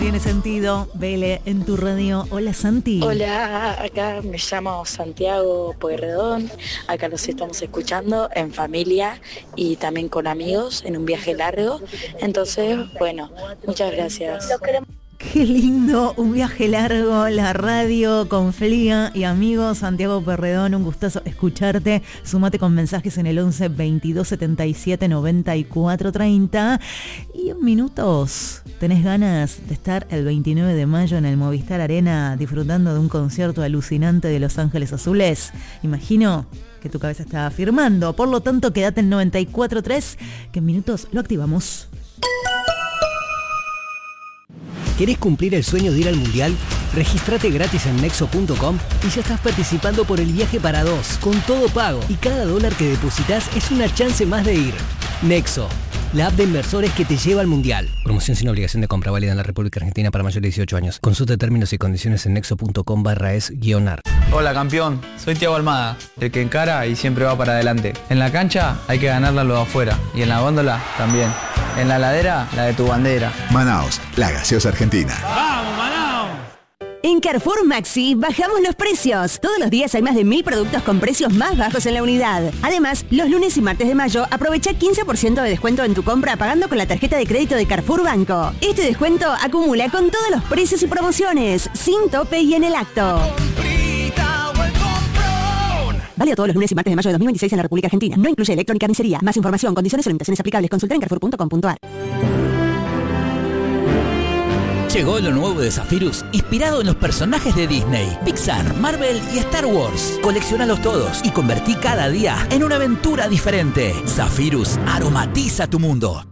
Tiene sentido, Vele, en tu radio. Hola, Santi. Hola, acá me llamo Santiago Pueyrredón. Acá los estamos escuchando en familia y también con amigos en un viaje largo. Entonces, bueno, muchas gracias. Qué lindo, un viaje largo, la radio con Flia y amigos. Santiago Pueyrredón, un gustazo escucharte. Súmate con mensajes en el 11 22 77 94 30. Y en minutos, ¿tenés ganas de estar el 29 de mayo en el Movistar Arena disfrutando de un concierto alucinante de Los Ángeles Azules? Imagino que tu cabeza está afirmando. Por lo tanto, quédate en 94.3, que en minutos lo activamos. ¿Querés cumplir el sueño de ir al Mundial? Regístrate gratis en Nexo.com y ya estás participando por el viaje para dos, con todo pago. Y cada dólar que depositas es una chance más de ir. Nexo, la app de inversores que te lleva al Mundial. Promoción sin obligación de compra, válida en la República Argentina para mayores de 18 años. Consulta términos y condiciones en nexo.com/es-ar. Hola campeón, soy Thiago Almada, el que encara y siempre va para adelante. En la cancha hay que ganarla lo de afuera y en la góndola también. En la ladera, la de tu bandera. Manaos, la gaseosa argentina. ¡Vamos, Manaos! En Carrefour Maxi bajamos los precios. Todos los días hay más de 1000 productos con precios más bajos en la unidad. Además, los lunes y martes de mayo aprovecha 15% de descuento en tu compra pagando con la tarjeta de crédito de Carrefour Banco. Este descuento acumula con todos los precios y promociones, sin tope y en el acto. Válido todos los lunes y martes de mayo de 2026 en la República Argentina. No incluye electrónica ni carnicería. Más información, condiciones y limitaciones aplicables. Consulta en carrefour.com.ar. Llegó lo nuevo de Zephyrus, inspirado en los personajes de Disney, Pixar, Marvel y Star Wars. Coleccionalos todos y convertí cada día en una aventura diferente. Zephyrus aromatiza tu mundo.